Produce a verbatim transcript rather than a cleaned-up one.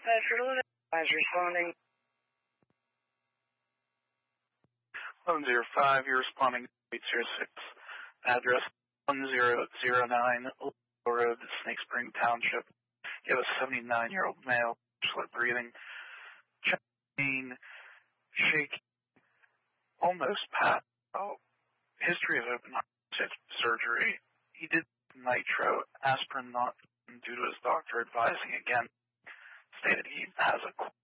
Bedford is responding. one zero five, you're responding to eight zero six. Address one zero zero nine Road, Snake Spring Township. You have a seventy-nine-year-old male, slow breathing, chest pain, shaking, almost passed out. History of open heart surgery. He did nitro, aspirin not due to his doctor advising again. Stated he has a